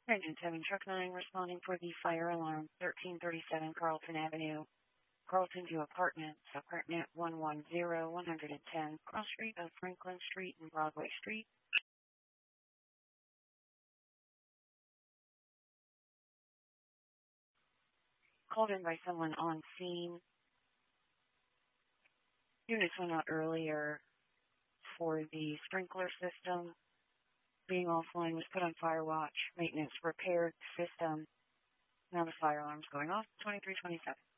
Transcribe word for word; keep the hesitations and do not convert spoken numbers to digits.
Engine seven, Truck nine, responding for the fire alarm, thirteen thirty-seven Carlton Avenue, Carlton View Apartments, apartment one one zero, one ten, cross street of Franklin Street and Broadway Street. Called in by someone on scene. Units went out earlier for the sprinkler system being offline, was put on fire watch. Maintenance repaired the system. Now the fire alarm's going off, twenty-three twenty-seven.